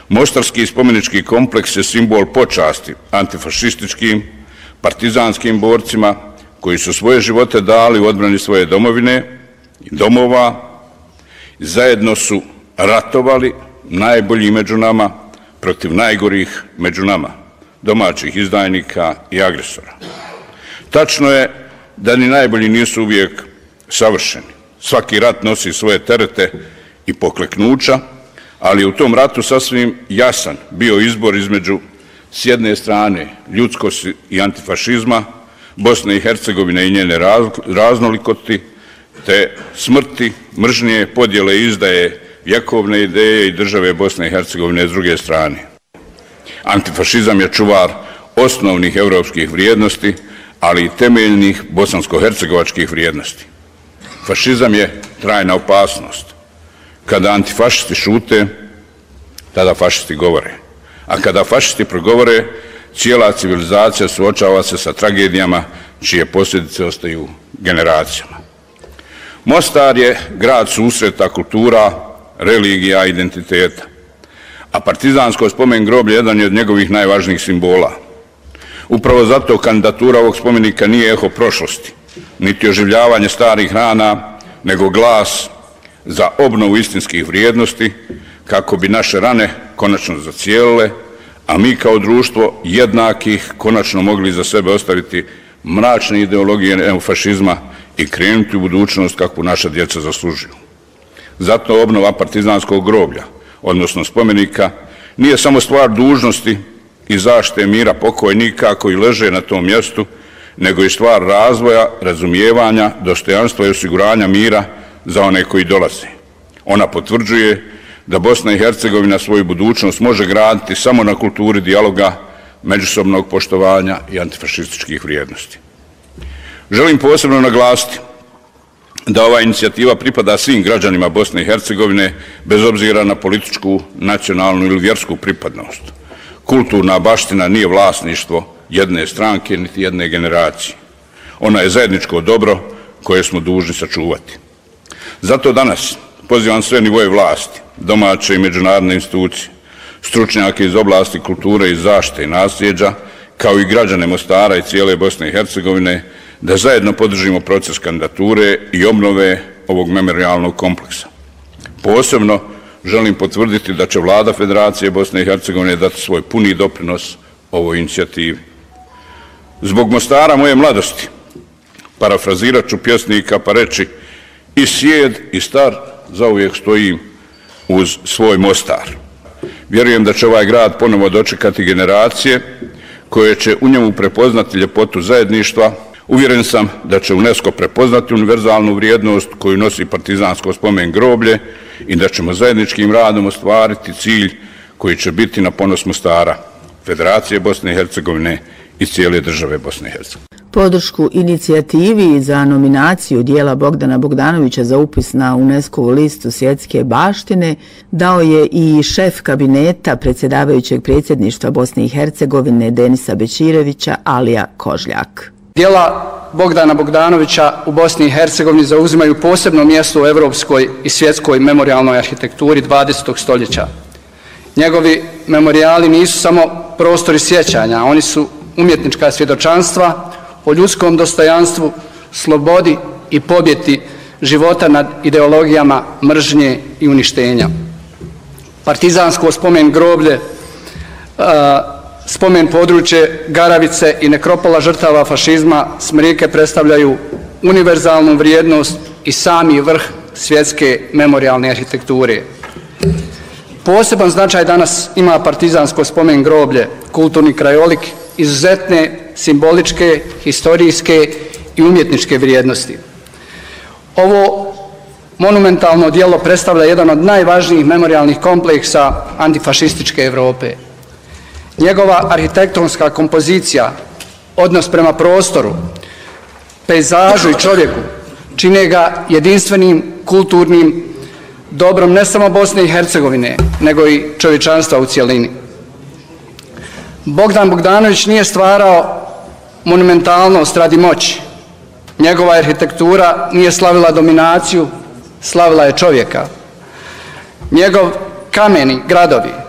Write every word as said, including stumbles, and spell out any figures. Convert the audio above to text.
Mostarski spomenički kompleks je simbol počasti antifašističkim, partizanskim borcima koji su svoje živote dali u odbrani svoje domovine i domova, zajedno su ratovali najbolji među nama protiv najgorih među nama, domaćih izdajnika i agresora. Tačno je da ni najbolji nisu uvijek savršeni. Svaki rat nosi svoje terete i pokleknuća, ali u tom ratu sasvim jasan bio izbor između s jedne strane ljudskosti i antifašizma, Bosne i Hercegovine i njene raznolikosti, te smrti, mržnje, podjele i izdaje vjekovne ideje i države Bosne i Hercegovine s druge strane. Antifašizam je čuvar osnovnih europskih vrijednosti, ali i temeljnih bosansko-hercegovačkih vrijednosti. Fašizam je trajna opasnost. Kada antifašisti šute, tada fašisti govore. A kada fašisti progovore, cijela civilizacija suočava se sa tragedijama čije posljedice ostaju generacijama. Mostar je grad susreta kultura, religija i identiteta, a partizansko spomen groblje jedan je od njegovih najvažnijih simbola. Upravo zato kandidatura ovog spomenika nije eho prošlosti, niti oživljavanje starih rana, nego glas za obnovu istinskih vrijednosti, kako bi naše rane konačno zacijelile, a mi kao društvo jednakih konačno mogli za sebe ostaviti mračne ideologije neofašizma i krenuti u budućnost kakvu naša djeca zaslužuju. Zato obnova partizanskog groblja, odnosno spomenika, nije samo stvar dužnosti i zaštite mira pokojnika koji leže na tom mjestu, nego i stvar razvoja, razumijevanja, dostojanstva i osiguranja mira za one koji dolaze. Ona potvrđuje da Bosna i Hercegovina svoju budućnost može graditi samo na kulturi dijaloga, međusobnog poštovanja i antifašističkih vrijednosti. Želim posebno naglasiti da ova inicijativa pripada svim građanima Bosne i Hercegovine bez obzira na političku, nacionalnu ili vjersku pripadnost. Kulturna baština nije vlasništvo jedne stranke niti jedne generacije. Ona je zajedničko dobro koje smo dužni sačuvati. Zato danas pozivam sve nivoje vlasti, domaće i međunarodne institucije, stručnjake iz oblasti kulture i zaštite i nasljeđa, kao i građane Mostara i cijele Bosne i Hercegovine, da zajedno podržimo proces kandidature i obnove ovog memorijalnog kompleksa. Posebno želim potvrditi da će Vlada Federacije Bosne i Hercegovine dati svoj puni doprinos ovoj inicijativi. Zbog Mostara moje mladosti, parafrazirat ću pjesnika pa reći: i sjed i star zauvijek stojim uz svoj Mostar. Vjerujem da će ovaj grad ponovo dočekati generacije koje će u njemu prepoznati ljepotu zajedništva. Uvjeren sam da će UNESCO prepoznati univerzalnu vrijednost koju nosi partizansko spomen groblje i da ćemo zajedničkim radom ostvariti cilj koji će biti na ponos Mostara, Federacije Bosne i Hercegovine i cijele države Bosne i Hercegovine. Podršku inicijativi za nominaciju dijela Bogdana Bogdanovića za upis na UNESCO-vu listu svjetske baštine dao je i šef kabineta predsjedavajućeg predsjedništva Bosne i Hercegovine Denisa Bećirevića, Alija Kožljak. Dijela Bogdana Bogdanovića u Bosni i Hercegovini zauzimaju posebno mjesto u evropskoj i svjetskoj memorijalnoj arhitekturi dvadesetog stoljeća. Njegovi memorijali nisu samo prostori sjećanja, oni su umjetnička svjedočanstva o ljudskom dostojanstvu, slobodi i pobjedi života nad ideologijama mržnje i uništenja. Partizansko spomen groblje, spomen područje Garavice i nekropola žrtava fašizma Smrike predstavljaju univerzalnu vrijednost i sami vrh svjetske memorijalne arhitekture. Poseban značaj danas ima partizansko spomen groblje, kulturni krajolik, izuzetne simboličke, historijske i umjetničke vrijednosti. Ovo monumentalno djelo predstavlja jedan od najvažnijih memorijalnih kompleksa antifašističke Evrope. Njegova arhitektonska kompozicija, odnos prema prostoru, pejzažu i čovjeku čine ga jedinstvenim kulturnim dobrom ne samo Bosne i Hercegovine, nego i čovječanstva u cjelini. Bogdan Bogdanović nije stvarao monumentalnost radi moći. Njegova arhitektura nije slavila dominaciju, slavila je čovjeka. Njegov kameni gradovi,